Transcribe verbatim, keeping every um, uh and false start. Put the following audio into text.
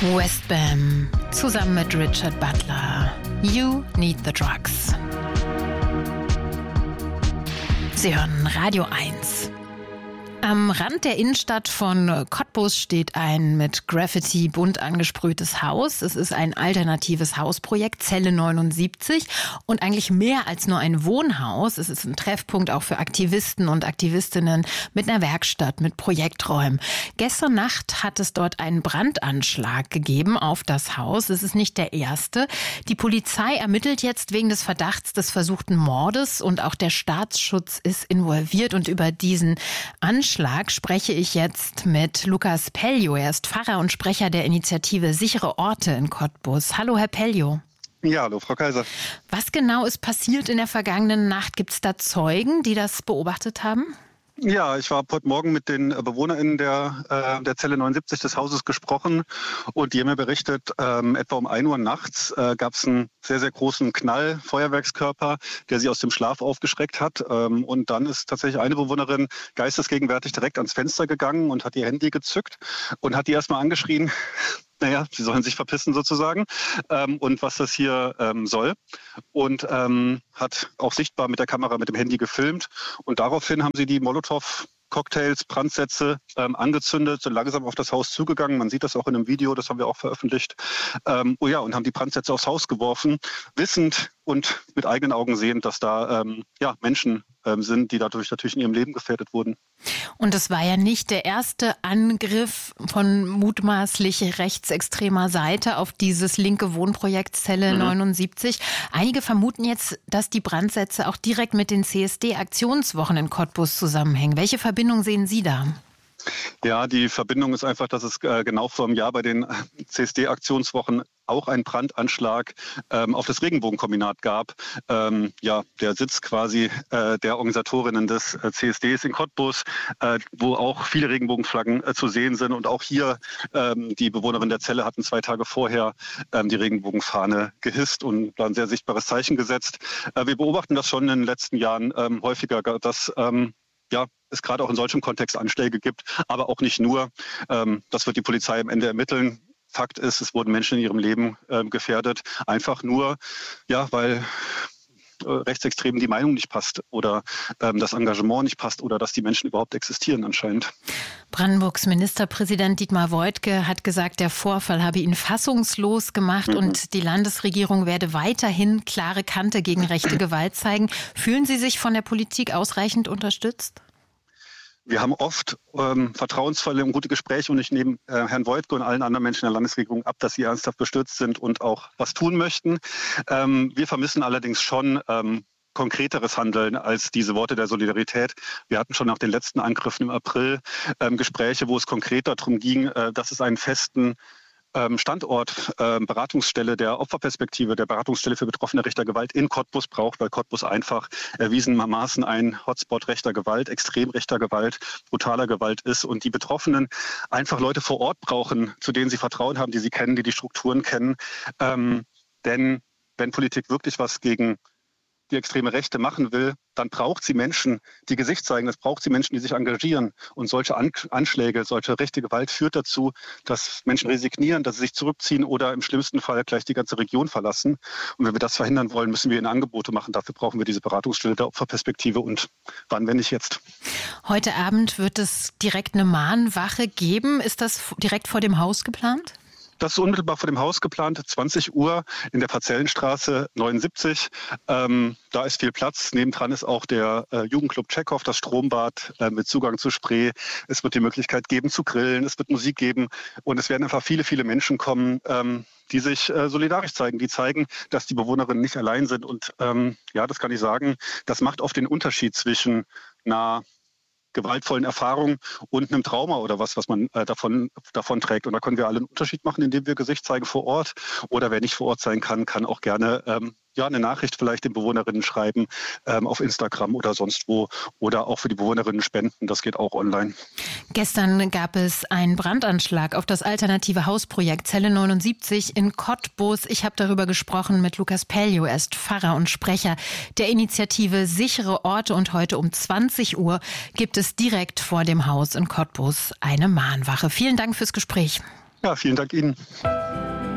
Westbam zusammen mit Richard Butler. You Need the Drugs. Sie hören Radio eins. Am Rand der Innenstadt von Cottbus steht ein mit Graffiti bunt angesprühtes Haus. Es ist ein alternatives Hausprojekt, Zelle neunundsiebzig, und eigentlich mehr als nur ein Wohnhaus. Es ist ein Treffpunkt auch für Aktivisten und Aktivistinnen mit einer Werkstatt, mit Projekträumen. Gestern Nacht hat es dort einen Brandanschlag gegeben auf das Haus. Es ist nicht der erste. Die Polizei ermittelt jetzt wegen des Verdachts des versuchten Mordes und auch der Staatsschutz ist involviert. Und über diesen Anschlag spreche ich jetzt mit Lukas Peljo. Er ist Pfarrer und Sprecher der Initiative Sichere Orte in Cottbus. Hallo, Herr Peljo. Ja, hallo, Frau Kaiser. Was genau ist passiert in der vergangenen Nacht? Gibt es da Zeugen, die das beobachtet haben? Ja, ich habe heute Morgen mit den BewohnerInnen der, äh, der Zelle neunundsiebzig des Hauses gesprochen und die haben mir berichtet, ähm, etwa um ein Uhr nachts äh, gab es einen sehr, sehr großen Knall, Feuerwerkskörper, der sie aus dem Schlaf aufgeschreckt hat. Ähm, und dann ist tatsächlich eine Bewohnerin geistesgegenwärtig direkt ans Fenster gegangen und hat ihr Handy gezückt und hat die erstmal angeschrien, naja, sie sollen sich verpissen sozusagen, ähm, und was das hier ähm, soll. Und ähm, hat auch sichtbar mit der Kamera, mit dem Handy gefilmt. Und daraufhin haben sie die Molotow-Cocktails, Brandsätze ähm, angezündet, so langsam auf das Haus zugegangen. Man sieht das auch in einem Video, das haben wir auch veröffentlicht. Ähm, oh ja, und haben die Brandsätze aufs Haus geworfen, wissend und mit eigenen Augen sehend, dass da ähm, ja, Menschen ähm, sind, die dadurch natürlich in ihrem Leben gefährdet wurden. Und es war ja nicht der erste Angriff von mutmaßlich rechtsextremer Seite auf dieses linke Wohnprojekt Zelle mhm. neunundsiebzig. Einige vermuten jetzt, dass die Brandsätze auch direkt mit den C S D-Aktionswochen in Cottbus zusammenhängen. Welche Verbindung sehen Sie da? Ja, die Verbindung ist einfach, dass es äh, genau vor einem Jahr bei den C S D-Aktionswochen auch einen Brandanschlag ähm, auf das Regenbogenkombinat gab. Ähm, ja, der Sitz quasi äh, der Organisatorinnen des äh, C S Ds in Cottbus, äh, wo auch viele Regenbogenflaggen äh, zu sehen sind. Und auch hier ähm, die Bewohnerinnen der Zelle hatten zwei Tage vorher ähm, die Regenbogenfahne gehisst und da ein sehr sichtbares Zeichen gesetzt. Äh, wir beobachten das schon in den letzten Jahren ähm, häufiger, dass ähm, ja, es gerade auch in solchem Kontext Anschläge gibt, aber auch nicht nur. Ähm, das wird die Polizei am Ende ermitteln. Fakt ist, es wurden Menschen in ihrem Leben äh, gefährdet, einfach nur, ja, weil äh, Rechtsextremen die Meinung nicht passt oder ähm, das Engagement nicht passt oder dass die Menschen überhaupt existieren anscheinend. Brandenburgs Ministerpräsident Dietmar Woidke hat gesagt, der Vorfall habe ihn fassungslos gemacht mhm. und die Landesregierung werde weiterhin klare Kante gegen rechte Gewalt zeigen. Fühlen Sie sich von der Politik ausreichend unterstützt? Wir haben oft ähm, vertrauensvolle und gute Gespräche und ich nehme äh, Herrn Woidke und allen anderen Menschen in der Landesregierung ab, dass sie ernsthaft bestürzt sind und auch was tun möchten. Ähm, wir vermissen allerdings schon ähm, konkreteres Handeln als diese Worte der Solidarität. Wir hatten schon nach den letzten Angriffen im April ähm, Gespräche, wo es konkret darum ging, äh, dass es einen festen Standort, äh, Beratungsstelle der Opferperspektive, der Beratungsstelle für Betroffene rechter Gewalt in Cottbus braucht, weil Cottbus einfach erwiesenermaßen ein Hotspot rechter Gewalt, extrem rechter Gewalt, brutaler Gewalt ist und die Betroffenen einfach Leute vor Ort brauchen, zu denen sie Vertrauen haben, die sie kennen, die die Strukturen kennen. Ähm, denn wenn Politik wirklich was gegen die extreme Rechte machen will, dann braucht sie Menschen, die Gesicht zeigen. Es braucht sie Menschen, die sich engagieren. Und solche An- Anschläge, solche rechte Gewalt führt dazu, dass Menschen resignieren, dass sie sich zurückziehen oder im schlimmsten Fall gleich die ganze Region verlassen. Und wenn wir das verhindern wollen, müssen wir ihnen Angebote machen. Dafür brauchen wir diese Beratungsstelle der Opferperspektive. Und wann, wenn nicht jetzt? Heute Abend wird es direkt eine Mahnwache geben. Ist das direkt vor dem Haus geplant? Das ist unmittelbar vor dem Haus geplant, zwanzig Uhr in der Parzellenstraße neunundsiebzig. Ähm, da ist viel Platz. Nebendran ist auch der äh, Jugendclub Tschechow, das Strombad äh, mit Zugang zu Spree. Es wird die Möglichkeit geben zu grillen, es wird Musik geben und es werden einfach viele, viele Menschen kommen, ähm, die sich äh, solidarisch zeigen, die zeigen, dass die Bewohnerinnen nicht allein sind. Und ähm, ja, das kann ich sagen, das macht oft den Unterschied zwischen einer gewaltvollen Erfahrung und einem Trauma oder was, was man äh, davon, davon trägt. Und da können wir alle einen Unterschied machen, indem wir Gesicht zeigen vor Ort. Oder wer nicht vor Ort sein kann, kann auch gerne ähm, ja, eine Nachricht vielleicht den Bewohnerinnen schreiben, ähm, auf Instagram oder sonst wo. Oder auch für die Bewohnerinnen spenden. Das geht auch online. Gestern gab es einen Brandanschlag auf das alternative Hausprojekt Zelle neunundsiebzig in Cottbus. Ich habe darüber gesprochen mit Lukas Peljo. Er ist Pfarrer und Sprecher der Initiative Sichere Orte. Und heute um zwanzig Uhr gibt es direkt vor dem Haus in Cottbus eine Mahnwache. Vielen Dank fürs Gespräch. Ja, vielen Dank Ihnen.